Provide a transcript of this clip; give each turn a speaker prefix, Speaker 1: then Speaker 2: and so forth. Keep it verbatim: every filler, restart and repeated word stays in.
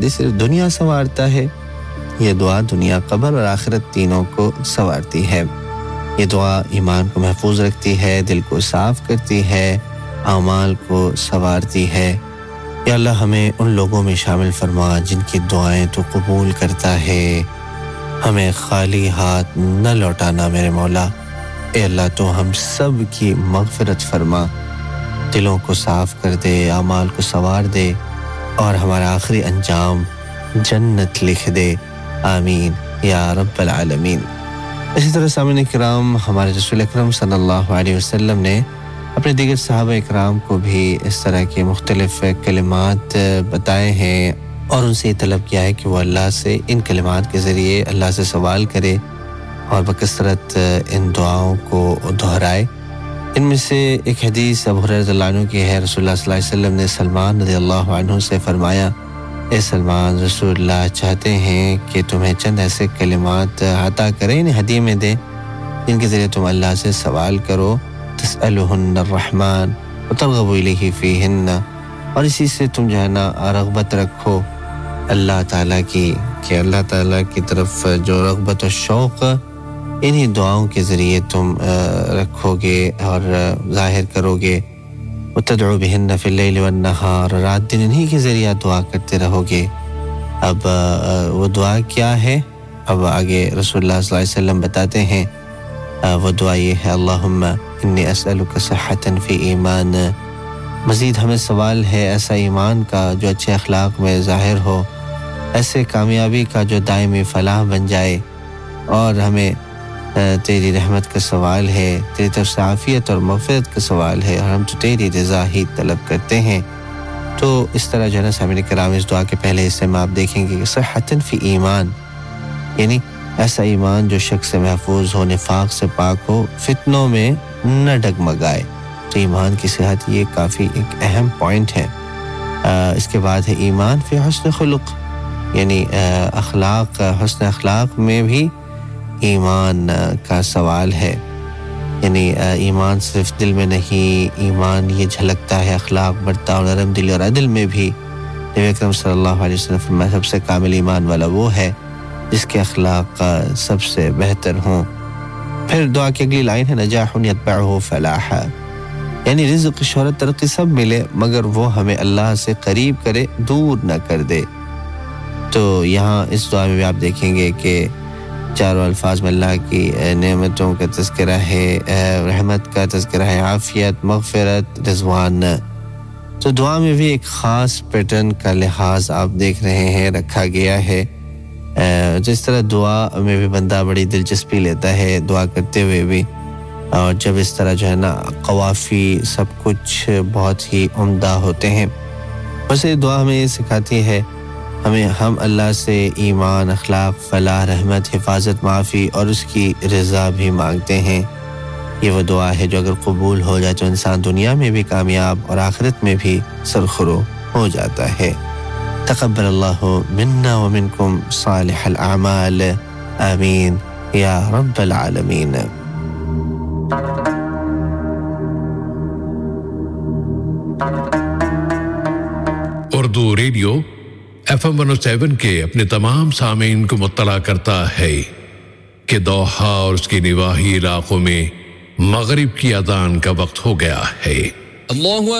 Speaker 1: بندی صرف دنیا سنوارتا ہے، یہ دعا دنیا قبر اور آخرت تینوں کو سنوارتی ہے۔ یہ دعا ایمان کو محفوظ رکھتی ہے، دل کو صاف کرتی ہے، اعمال کو سنوارتی ہے۔ یا اللہ ہمیں ان لوگوں میں شامل فرما جن کی دعائیں تو قبول کرتا ہے، ہمیں خالی ہاتھ نہ لوٹانا میرے مولا۔ اے اللہ تو ہم سب کی مغفرت فرما، دلوں کو صاف کر دے، اعمال کو سنوار دے اور ہمارا آخری انجام جنت لکھ دے، آمین یا رب العالمین۔ اسی طرح سامعین کرام، ہمارے رسول اکرم صلی اللہ علیہ وسلم نے اپنے دیگر صحابہ اکرام کو بھی اس طرح کے مختلف کلمات بتائے ہیں اور ان سے یہ طلب کیا ہے کہ وہ اللہ سے ان کلمات کے ذریعے اللہ سے سوال کرے اور بکثرت ان دعاؤں کو دہرائے۔ ان میں سے ایک حدیث ابو ہریرہ رضی اللہ عنہ کی ہے، رسول اللہ صلی اللہ علیہ وسلم نے سلمان رضی اللہ عنہ سے فرمایا، اے سلمان، رسول اللہ چاہتے ہیں کہ تمہیں چند ایسے کلمات عطا کریں، انہیں ہدیے میں دیں جن کے ذریعے تم اللہ سے سوال کرو، تسألہن الرحمن وترغب الیہ فیہن، اور اسی سے تم جو ہے نا رغبت رکھو اللہ تعالیٰ کی، کہ اللہ تعالیٰ کی طرف جو رغبت و شوق انہی دعاؤں کے ذریعے تم رکھو گے اور ظاہر کرو گے، وتدعو بہن فی اللیل والنہار، رات دن انہی کے ذریعے دعا کرتے رہو گے۔ اب وہ دعا کیا ہے؟ اب آگے رسول اللہ صلی اللہ علیہ وسلم بتاتے ہیں، وہ دعا یہ ہے، اللہم انی اسألک صحۃ فی ایمان، مزید ہمیں سوال ہے ایسا ایمان کا جو اچھے اخلاق میں ظاہر ہو، ایسے کامیابی کا جو دائمی فلاح بن جائے، اور ہمیں تیری رحمت کا سوال ہے، تیری طرف سے عافیت اور مغفرت کا سوال ہے، اور ہم تو تیری رضا ہی طلب کرتے ہیں۔ تو اس طرح جو ہے نا سامعین کرام، اس دعا کے پہلے حصے میں آپ دیکھیں گے کہ صحۃ فی ایمان، یعنی ایسا ایمان جو شک سے محفوظ ہو، نفاق سے پاک ہو، فتنوں میں نہ ڈگمگائے۔ تو ایمان کی صحت یہ کافی ایک اہم پوائنٹ ہے۔ اس کے بعد ہے ایمان فی حسن خلق، یعنی اخلاق، حسن اخلاق میں بھی ایمان کا سوال ہے، یعنی ایمان صرف دل میں نہیں، ایمان یہ جھلکتا ہے اخلاق، برتاؤ، نرم دلی اور عدل میں بھی۔ نبی اکرم صلی اللہ علیہ وسلم فرمایا، سب سے کامل ایمان والا وہ ہے جس کے اخلاق سب سے بہتر ہوں۔ پھر دعا کی اگلی لائن ہے، نجاح یتبعہ فلاح، یعنی رزق، شہرت، ترقی سب ملے مگر وہ ہمیں اللہ سے قریب کرے، دور نہ کر دے۔ تو یہاں اس دعا میں بھی آپ دیکھیں گے کہ چاروں الفاظ میں اللہ کی نعمتوں کا تذکرہ ہے، رحمت کا تذکرہ ہے، عافیت، مغفرت، رضوان۔ تو دعا میں بھی ایک خاص پیٹرن کا لحاظ آپ دیکھ رہے ہیں رکھا گیا ہے۔ جس طرح دعا میں بھی بندہ بڑی دلچسپی لیتا ہے دعا کرتے ہوئے بھی، اور جب اس طرح جو ہے نا قوافی سب کچھ بہت ہی عمدہ ہوتے ہیں۔ بس یہ دعا ہمیں یہ سکھاتی ہے، ہمیں ہم اللہ سے ایمان، اخلاق، فلاح، رحمت، حفاظت، معافی اور اس کی رضا بھی مانگتے ہیں۔ یہ وہ دعا ہے جو اگر قبول ہو جائے تو انسان دنیا میں بھی کامیاب اور آخرت میں بھی سرخرو ہو جاتا ہے۔ تقبل اللہ منا ومنکم صالح الاعمال، آمین یا رب العالمین۔
Speaker 2: Urdu radio F M one او سیون کے اپنے تمام سامعین کو مطلع کرتا ہے کہ دوحہ اور اس کے نواحی علاقوں میں مغرب کی اذان کا وقت ہو گیا ہے۔ اللہ